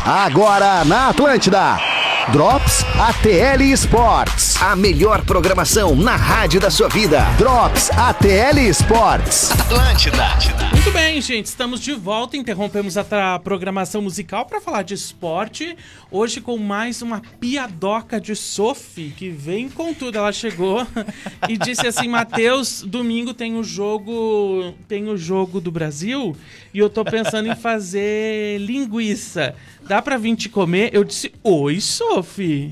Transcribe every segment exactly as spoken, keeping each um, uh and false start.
Agora na Atlântida. Drops A T L Sports. A melhor programação na rádio da sua vida. Drops A T L Sports. Atlântida. Muito bem, gente. Estamos de volta. Interrompemos a tra- programação musical para falar de esporte. Hoje com mais uma piadoca de Sophie, que vem com tudo. Ela chegou e disse assim: Matheus, domingo tem o jogo, tem o jogo do Brasil e eu tô pensando em fazer linguiça. Dá pra vir te comer? Eu disse: oi, Sophie.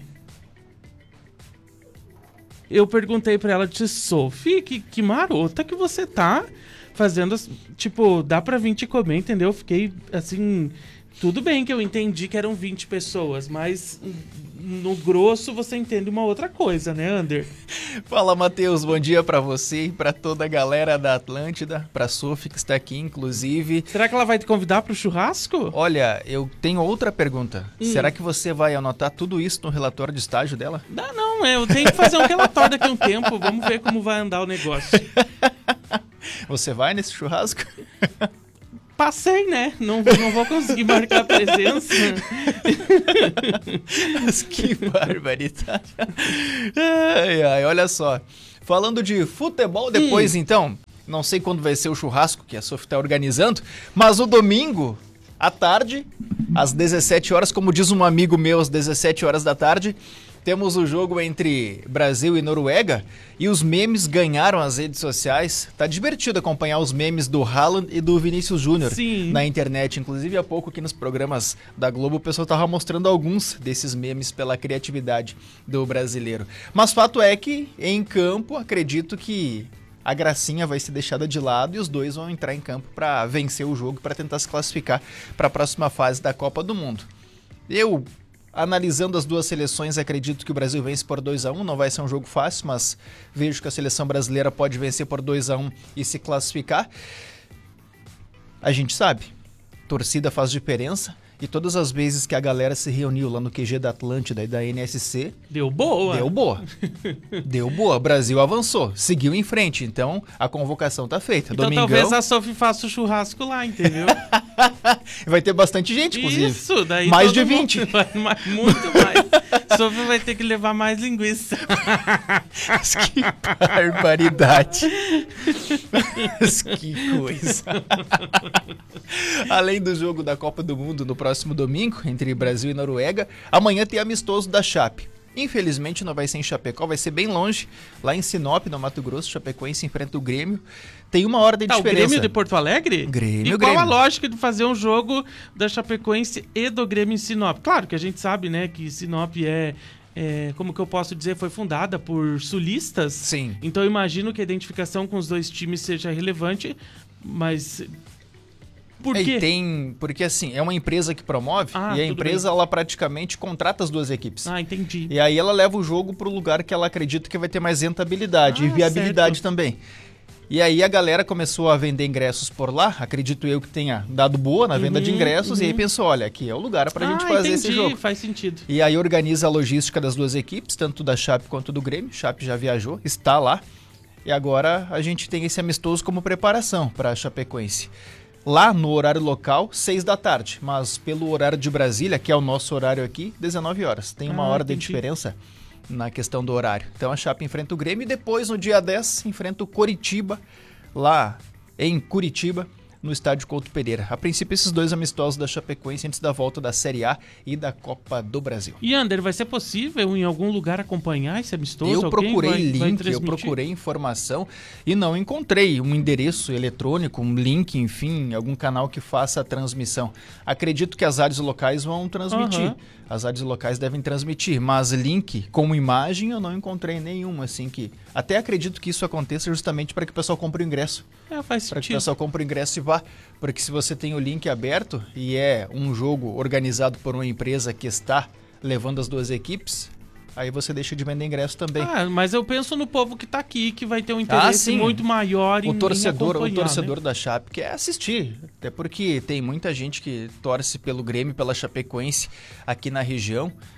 Eu perguntei pra ela, disse: Sophie, que, que marota que você tá fazendo, tipo, dá pra vir te comer, entendeu? Fiquei, assim, tudo bem que eu entendi que eram vinte pessoas, mas no grosso você entende uma outra coisa, né, Ander? Fala, Matheus, bom dia pra você e pra toda a galera da Atlântida, pra Sophie que está aqui, inclusive. Será que ela vai te convidar pro churrasco? Olha, eu tenho outra pergunta. Hum. Será que você vai anotar tudo isso no relatório de estágio dela? Dá não, eu tenho que fazer um relatório daqui a um tempo, vamos ver como vai andar o negócio. Você vai nesse churrasco? Passei, né? Não, não vou conseguir marcar a presença. Mas que barbaridade. Ai, ai, olha só. Falando de futebol depois, hum. então, não sei quando vai ser o churrasco que a Sophie está organizando, mas o domingo, à tarde, às dezessete horas, como diz um amigo meu, às dezessete horas da tarde, temos o jogo entre Brasil e Noruega e os memes ganharam as redes sociais. Tá divertido acompanhar os memes do Haaland e do Vinícius Júnior na internet. Inclusive, há pouco aqui nos programas da Globo o pessoal tava mostrando alguns desses memes pela criatividade do brasileiro. Mas fato é que, em campo, acredito que a gracinha vai ser deixada de lado e os dois vão entrar em campo para vencer o jogo, para tentar se classificar para a próxima fase da Copa do Mundo. Eu... Analisando as duas seleções, acredito que o Brasil vence por dois a um, não vai ser um jogo fácil, mas vejo que a seleção brasileira pode vencer por dois a um e se classificar. A gente sabe, torcida faz diferença e todas as vezes que a galera se reuniu lá no Q G da Atlântida e da N S C... Deu boa. Deu boa. Deu boa. O Brasil avançou, seguiu em frente, então a convocação tá feita. Então Domingão... talvez a Sophie faça o churrasco lá, entendeu? Vai ter bastante gente, inclusive. Isso, daí mais de vinte. Mundo, vai, muito mais. Sophie vai ter que levar mais linguiça. Mas que barbaridade. Mas que coisa. Além do jogo da Copa do Mundo no próximo domingo, entre Brasil e Noruega, amanhã tem amistoso da Chape. Infelizmente não vai ser em Chapecó, vai ser bem longe, lá em Sinop, no Mato Grosso. Chapecoense enfrenta o Grêmio. Tem uma hora de tá, diferença. O Grêmio de Porto Alegre? Grêmio, E qual Grêmio. a lógica de fazer um jogo da Chapecoense e do Grêmio em Sinop? Claro que a gente sabe, né, que Sinop é... É, como que eu posso dizer, foi fundada por sulistas. Sim. Então eu imagino que a identificação com os dois times seja relevante, mas... Por quê? E tem, porque assim, é uma empresa que promove ah, e a empresa bem. ela praticamente contrata as duas equipes. Ah, entendi. E aí ela leva o jogo pro lugar que ela acredita que vai ter mais rentabilidade ah, e viabilidade certo. também. E aí a galera começou a vender ingressos por lá, acredito eu que tenha dado boa na venda uhum, de ingressos, uhum. e aí pensou, olha, aqui é o lugar pra ah, gente fazer entendi, esse jogo. Faz sentido. E aí organiza a logística das duas equipes, tanto da Chape quanto do Grêmio. Chape já viajou, está lá. E agora a gente tem esse amistoso como preparação para a Chapecoense. Lá no horário local, seis da tarde, mas pelo horário de Brasília, que é o nosso horário aqui, dezenove horas. Tem uma ah, hora entendi. de diferença na questão do horário. Então a Chape enfrenta o Grêmio e depois, no dia dez, enfrenta o Coritiba, lá em Curitiba, no estádio Couto Pereira. A princípio, esses dois amistosos da Chapecoense antes da volta da Série A e da Copa do Brasil. E, Ander, vai ser possível em algum lugar acompanhar esse amistoso? Eu Alguém procurei vai, link, vai eu procurei informação e não encontrei um endereço eletrônico, um link, enfim, algum canal que faça a transmissão. Acredito que as rádios locais vão transmitir. Uhum. As rádios locais devem transmitir, mas link com imagem eu não encontrei nenhum, assim que... Até acredito que isso aconteça justamente para que o pessoal compre o ingresso. É, faz Para que o sentido. pessoal compre o ingresso e vá. Porque se você tem o link aberto e é um jogo organizado por uma empresa que está levando as duas equipes, aí você deixa de vender ingresso também. Ah, mas eu penso no povo que tá aqui, que vai ter um interesse sim. muito maior em o torcedor, em o torcedor né? da Chape quer assistir, até porque tem muita gente que torce pelo Grêmio, pela Chapecoense aqui na região.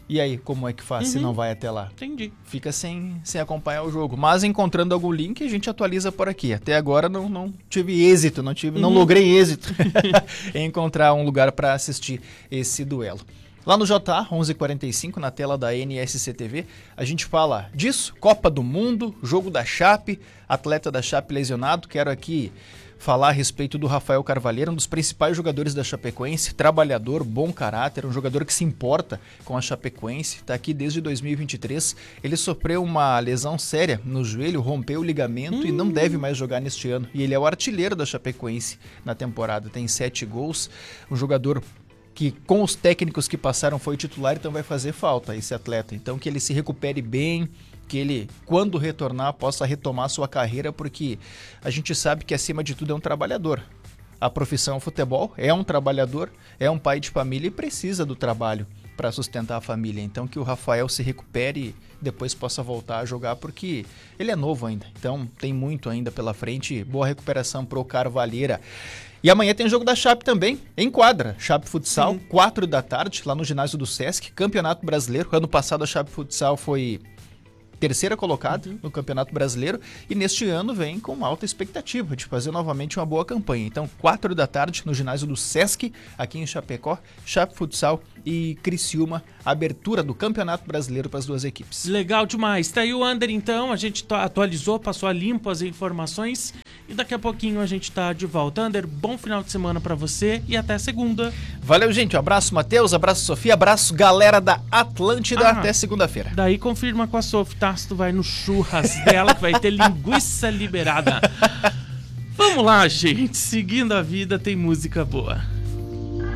E aí, como é que faz se Uhum. não vai até lá? Entendi. Fica sem, sem acompanhar o jogo. Mas encontrando algum link, a gente atualiza por aqui. Até agora não, não tive êxito, não, tive, não Uhum. logrei êxito em encontrar um lugar para assistir esse duelo. Lá no J A, onze e quarenta e cinco, na tela da N S C T V, a gente fala disso, Copa do Mundo, jogo da Chape, atleta da Chape lesionado. Quero aqui falar a respeito do Rafael Carvalheiro, um dos principais jogadores da Chapecoense, trabalhador, bom caráter, um jogador que se importa com a Chapecoense, está aqui desde dois mil e vinte e três. Ele sofreu uma lesão séria no joelho, rompeu o ligamento hum. e não deve mais jogar neste ano. E ele é o artilheiro da Chapecoense na temporada, tem sete gols, um jogador que com os técnicos que passaram foi titular, então vai fazer falta esse atleta. Então que ele se recupere bem, que ele, quando retornar, possa retomar sua carreira, porque a gente sabe que acima de tudo é um trabalhador. A profissão futebol é um trabalhador, é um pai de família e precisa do trabalho para sustentar a família. Então que o Rafael se recupere e depois possa voltar a jogar, porque ele é novo ainda. Então tem muito ainda pela frente. Boa recuperação pro Carvalheira. E amanhã tem jogo da Chape também, em quadra. Chape Futsal, quatro da tarde, lá no ginásio do Sesc, Campeonato Brasileiro. Ano passado a Chape Futsal foi terceira colocada uhum. no Campeonato Brasileiro e neste ano vem com alta expectativa de fazer novamente uma boa campanha. Então, quatro da tarde no ginásio do Sesc, aqui em Chapecó, Chape Futsal e Criciúma, abertura do Campeonato Brasileiro para as duas equipes. Legal demais. Tá aí o Under, então, a gente atualizou, passou a limpo as informações e daqui a pouquinho a gente tá de volta. Under, bom final de semana para você e até segunda. Valeu, gente. Um abraço, Matheus, abraço, Sofia, abraço, galera da Atlântida. Ah, até segunda-feira. Daí confirma com a Sofia, tá? Se tu vai no churras dela, que vai ter linguiça liberada. Vamos lá, gente. Seguindo a vida, tem música boa.